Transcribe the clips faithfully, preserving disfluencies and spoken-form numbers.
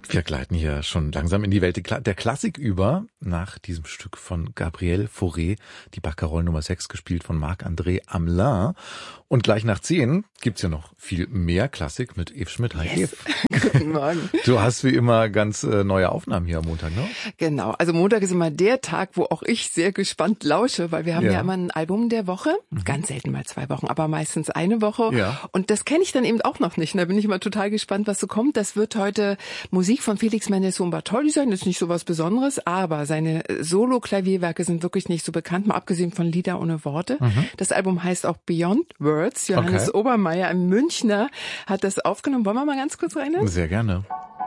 Wir gleiten hier schon langsam in die Welt der Klassik über, nach diesem Stück von Gabriel Fauré, die Barcarolle Nummer sechs, gespielt von Marc-André Hamelin. Und gleich nach zehn gibt's ja noch viel mehr Klassik mit Eve Schmidt. Hi, Yes. Eve. Guten Morgen. Du hast wie immer ganz äh, neue Aufnahmen hier am Montag, ne? Genau, also Montag ist immer der Tag, wo auch ich sehr gespannt lausche, weil wir haben ja, Ja. immer ein Album der Woche, Mhm. ganz selten mal zwei Wochen, aber meistens eine Woche. Ja. Und das kenne ich dann eben auch noch nicht. Und da bin ich immer total gespannt, was so kommt. Das wird heute Musik von Felix Mendelssohn Bartholdy sein. Das ist nicht so was Besonderes, aber seine Solo-Klavierwerke sind wirklich nicht so bekannt, mal abgesehen von Lieder ohne Worte. Mhm. Das Album heißt auch Beyond Words. Johannes Okay. Obermeier, ein Münchner, hat das aufgenommen. Wollen wir mal ganz kurz rein? Sehr gerne.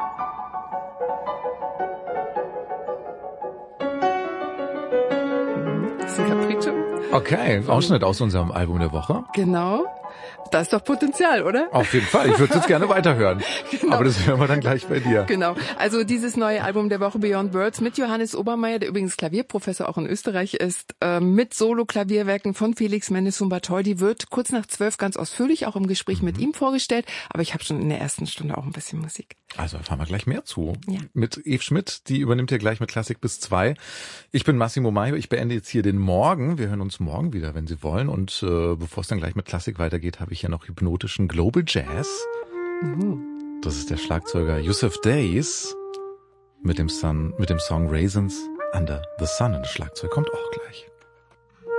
Das ist ein Capriccio. Okay, Ausschnitt aus unserem Album der Woche. Genau. Da ist doch Potenzial, oder? Auf jeden Fall, ich würde es jetzt gerne weiterhören. Genau. Aber das hören wir dann gleich bei dir. Genau. Also dieses neue Album der Woche Beyond Words mit Johannes Obermeier, der übrigens Klavierprofessor auch in Österreich ist, äh, mit Solo-Klavierwerken von Felix Mendelssohn Bartholdy, wird kurz nach zwölf ganz ausführlich auch im Gespräch Mhm. mit ihm vorgestellt. Aber ich habe schon in der ersten Stunde auch ein bisschen Musik. Also erfahren wir gleich mehr zu. Ja. Mit Eve Schmidt, die übernimmt ja gleich mit Klassik bis zwei. Ich bin Massimo Maio, ich beende jetzt hier den Morgen. Wir hören uns morgen wieder, wenn Sie wollen. Und äh, bevor es dann gleich mit Klassik weitergeht, habe ich ja noch hypnotischen Global Jazz. Mhm. Das ist der Schlagzeuger Yusuf Days mit dem, Sun, mit dem Song Raisins Under the Sun. Und das Schlagzeug kommt auch gleich.